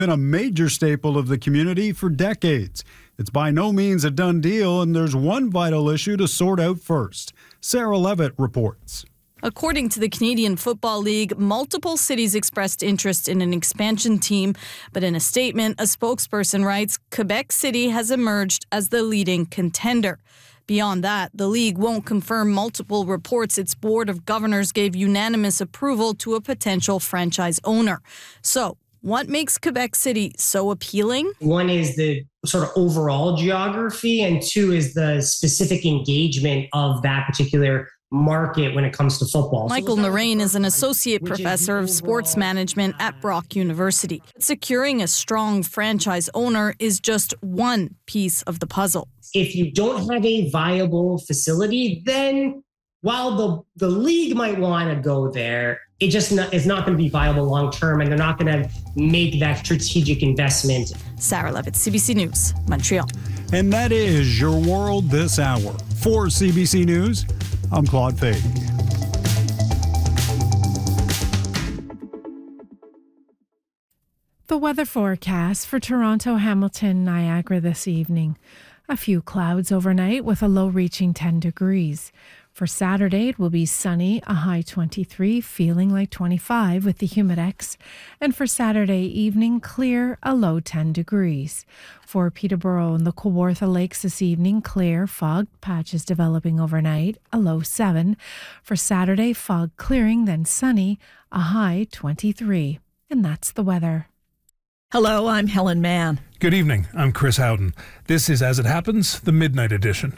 Been a major staple of the community for decades. It's by no means a done deal, and there's one vital issue to sort out first. Sarah Levitt reports. According to the Canadian Football League, multiple cities expressed interest in an expansion team, but in a statement, a spokesperson writes, Quebec City has emerged as the leading contender. Beyond that, the league won't confirm multiple reports its board of governors gave unanimous approval to a potential franchise owner. So, what makes Quebec City so appealing? One is the sort of overall geography, and two is the specific engagement of that particular market when it comes to football. Michael Narain is an associate professor of sports management at Brock University. Securing a strong franchise owner is just one piece of the puzzle. If you don't have a viable facility, then while the league might want to go there, it just is not going to be viable long term, and they're not going to make that strategic investment. Sarah Levitt, CBC News, Montreal. And that is your world this hour. For CBC News, I'm Claude Fay. The weather forecast for Toronto, Hamilton, Niagara this evening. A few clouds overnight with a low reaching 10 degrees. For Saturday, it will be sunny, a high 23, feeling like 25 with the humidex. And for Saturday evening, clear, a low 10 degrees. For Peterborough and the Kawartha Lakes this evening, clear, fog patches developing overnight, a low 7. For Saturday, fog clearing, then sunny, a high 23. And that's the weather. Hello, I'm Helen Mann. Good evening, I'm Chris Houghton. This is As It Happens, the Midnight Edition.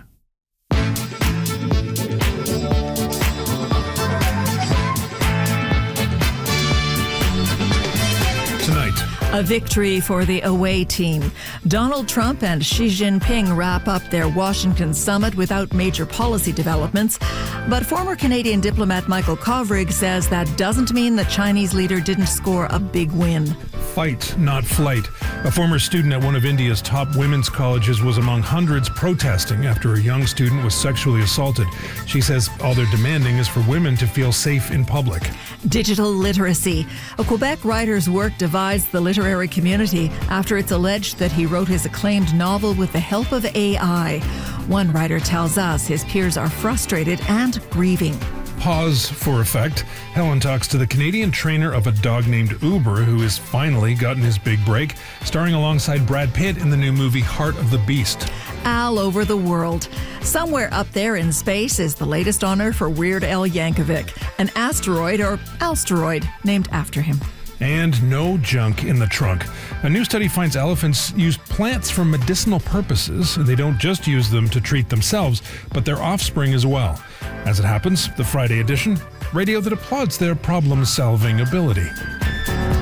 A victory for the away team. Donald Trump and Xi Jinping wrap up their Washington summit without major policy developments. But former Canadian diplomat Michael Kovrig says that doesn't mean the Chinese leader didn't score a big win. Fight, not flight. A former student at one of India's top women's colleges was among hundreds protesting after a young student was sexually assaulted. She says all they're demanding is for women to feel safe in public. Digital literacy. A Quebec writer's work divides the literary community after it's alleged that he wrote his acclaimed novel with the help of AI. One writer tells us his peers are frustrated and grieving. Pause for effect. Helen talks to the Canadian trainer of a dog named Uber, who has finally gotten his big break, starring alongside Brad Pitt in the new movie Heart of the Beast. All over the world. Somewhere up there in space is the latest honor for Weird Al Yankovic, an asteroid or asteroid named after him. And no junk in the trunk. A new study finds elephants use plants for medicinal purposes. They don't just use them to treat themselves, but their offspring as well. As It Happens, the Friday edition, radio that applauds their problem-solving ability.